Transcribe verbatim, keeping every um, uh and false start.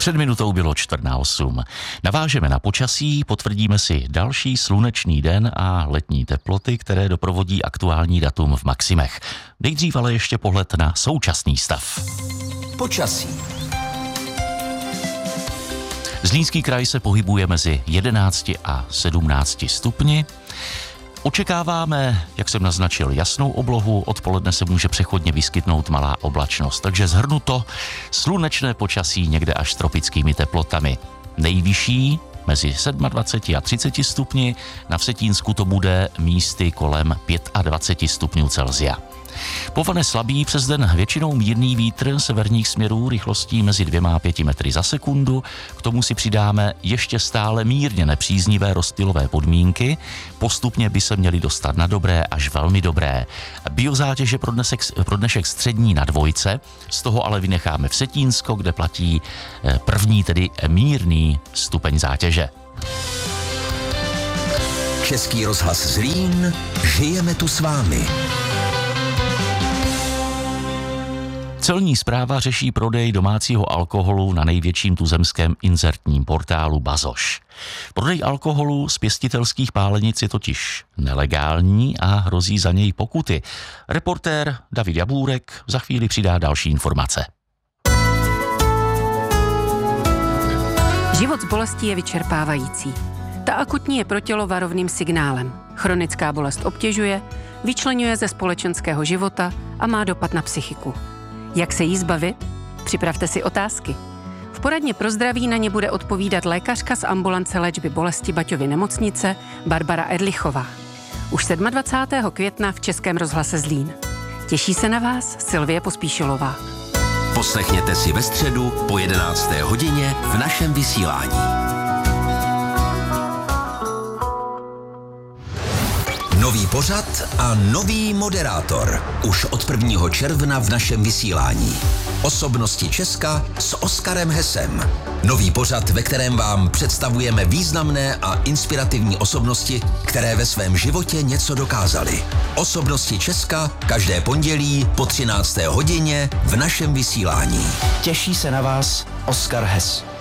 Před minutou bylo čtvrt na osm. Navážeme na počasí, potvrdíme si další slunečný den a letní teploty, které doprovodí aktuální datum v maximech. Nejdřív ale ještě pohled na současný stav. Počasí. Zlínský kraj se pohybuje mezi jedenácti a sedmnácti stupni. Očekáváme, jak jsem naznačil, jasnou oblohu, odpoledne se může přechodně vyskytnout malá oblačnost, takže shrnuto slunečné počasí někde až s tropickými teplotami. Nejvyšší mezi dvaceti sedmi a třiceti stupni, na Vsetínsku to bude místy kolem dvaceti pěti stupňů Celsia. Povane slabý přes den většinou mírný vítr severních směrů rychlostí mezi dvěma a pěti metry za sekundu. K tomu si přidáme ještě stále mírně nepříznivé rozptylové podmínky. Postupně by se měly dostat na dobré až velmi dobré. Biozátěže pro dnešek, pro dnešek střední na dvojce, z toho ale vynecháme Vsetínsko, kde platí první, tedy mírný stupeň zátěže. Český rozhlas Zlín, žijeme tu s vámi. Celní správa řeší prodej domácího alkoholu na největším tuzemském inzertním portálu Bazoš. Prodej alkoholu z pěstitelských pálenic je totiž nelegální a hrozí za něj pokuty. Reportér David Jabůrek za chvíli přidá další informace. Život s bolestí je vyčerpávající. Ta akutní je pro tělo varovným signálem. Chronická bolest obtěžuje, vyčleňuje ze společenského života a má dopad na psychiku. Jak se jí zbavit? Připravte si otázky. V poradně pro zdraví na ně bude odpovídat lékařka z ambulance léčby bolesti Baťovy nemocnice Barbara Erlichová. Už dvacátého sedmého května v Českém rozhlase Zlín. Těší se na vás Sylvie Pospíšilová. Poslechněte si ve středu po jedenácté hodině v našem vysílání. Nový pořad a nový moderátor. Už od prvního června v našem vysílání. Osobnosti Česka s Oskarem Hesem. Nový pořad, ve kterém vám představujeme významné a inspirativní osobnosti, které ve svém životě něco dokázaly. Osobnosti Česka každé pondělí po třinácté hodině v našem vysílání. Těší se na vás Oskar Hes.